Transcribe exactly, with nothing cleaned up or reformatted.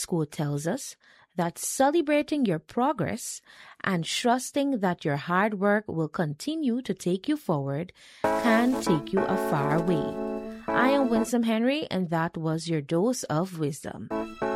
quote tells us that celebrating your progress and trusting that your hard work will continue to take you forward can take you a far way. I am Winsome Henry, and that was your dose of wisdom.